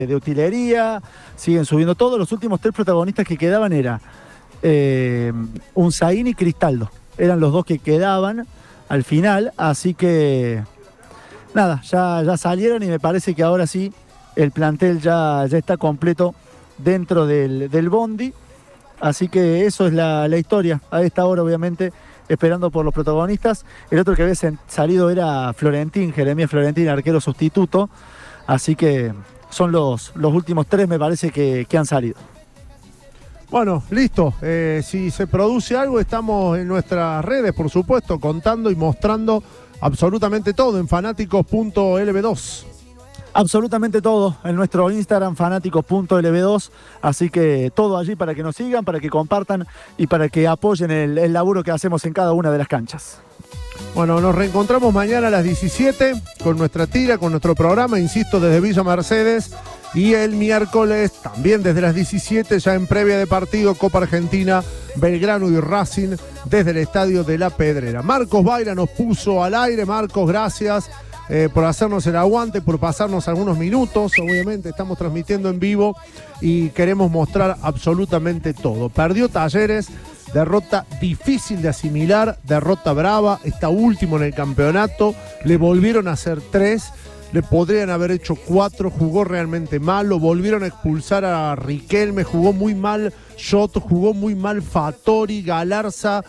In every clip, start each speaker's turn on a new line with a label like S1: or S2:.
S1: de utilería, siguen subiendo todos. Los últimos 3 protagonistas que quedaban era Unzaín y Cristaldo. Eran los 2 que quedaban al final, así que nada, ya salieron y me parece que ahora sí el plantel ya está completo dentro del bondi. Así que eso es la historia. A esta hora, obviamente, esperando por los protagonistas. El otro que había salido era Florentín, Jeremías Florentín, arquero sustituto. Así que son los últimos 3, me parece, que han salido.
S2: Bueno, listo. Si se produce algo, estamos en nuestras redes, por supuesto, contando y mostrando absolutamente todo en fanáticos.lb2.
S1: Absolutamente todo en nuestro Instagram, fanáticos.lb2. Así que todo allí para que nos sigan, para que compartan y para que apoyen el laburo que hacemos en cada una de las canchas.
S2: Bueno, nos reencontramos mañana a las 17 con nuestra tira, con nuestro programa, insisto, desde Villa Mercedes. Y el miércoles, también desde las 17, ya en previa de partido, Copa Argentina, Belgrano y Racing, desde el Estadio de La Pedrera. Marcos Baira nos puso al aire. Marcos, gracias por hacernos el aguante, por pasarnos algunos minutos. Obviamente estamos transmitiendo en vivo y queremos mostrar absolutamente todo. Perdió Talleres, derrota difícil de asimilar, derrota brava, está último en el campeonato, le volvieron a hacer 3. Le podrían haber hecho 4, jugó realmente mal, lo volvieron a expulsar a Riquelme, jugó muy mal Giotto, jugó muy mal Fattori, Galarza,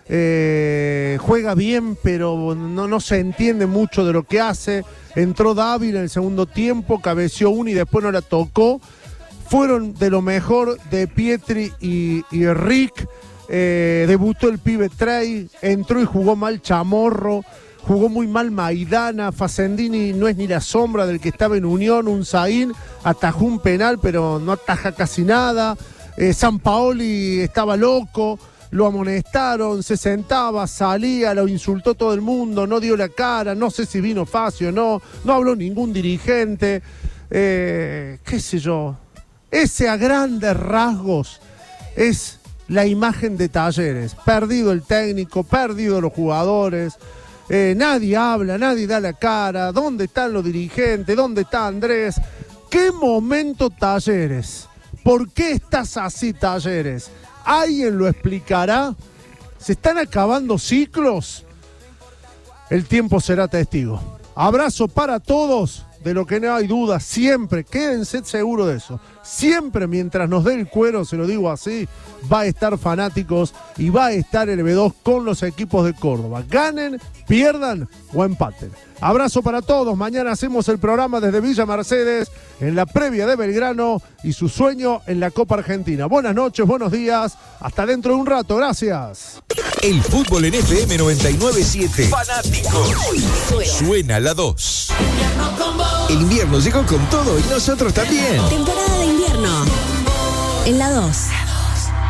S2: juega bien, pero no se entiende mucho de lo que hace. Entró Dávila en el segundo tiempo, cabeció uno y después no la tocó. Fueron de lo mejor de Pietri y Rick, debutó el pibe Trey, entró y jugó mal Chamorro. Jugó muy mal Maidana, Facendini no es ni la sombra del que estaba en Unión, Unzaín atajó un penal pero no ataja casi nada, Sampaoli estaba loco, lo amonestaron, se sentaba, salía, lo insultó todo el mundo, no dio la cara, no sé si vino Facio, no habló ningún dirigente, qué sé yo, ese a grandes rasgos es la imagen de Talleres, perdido el técnico, perdido los jugadores. Nadie habla, nadie da la cara. ¿Dónde están los dirigentes? ¿Dónde está Andrés? ¿Qué momento Talleres? ¿Por qué estás así, Talleres? ¿Alguien lo explicará? ¿Se están acabando ciclos? El tiempo será testigo. Abrazo para todos, de lo que no hay duda, siempre, quédense seguros de eso. Siempre mientras nos dé el cuero, se lo digo así, va a estar Fanáticos y va a estar el B2 con los equipos de Córdoba. Ganen, pierdan o empaten. Abrazo para todos. Mañana hacemos el programa desde Villa Mercedes en la previa de Belgrano y su sueño en la Copa Argentina. Buenas noches, buenos días. Hasta dentro de un rato. Gracias.
S3: El fútbol en FM 99.7. Fanáticos. Suena la 2. El invierno llegó con todo y nosotros también.
S4: Temporada de invierno en la 2.